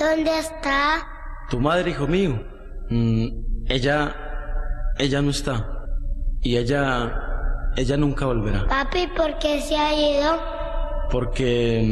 ¿Dónde está? Tu madre, hijo mío. Ella no está. Y ella nunca volverá. Papi, ¿por qué se ha ido? Porque